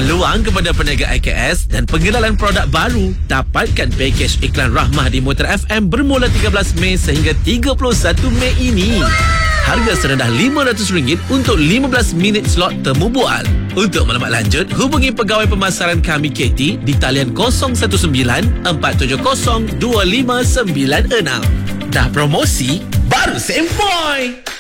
Peluang kepada peniaga IKS dan pengenalan produk baru. Dapatkan pakej iklan Rahmah di Mutar FM bermula 13 Mei sehingga 31 Mei ini. Harga serendah RM500 untuk 15 minit slot temu bual. Untuk maklumat lanjut, hubungi pegawai pemasaran kami Katie di talian 019-470-2596. Dah promosi, baru sempoi.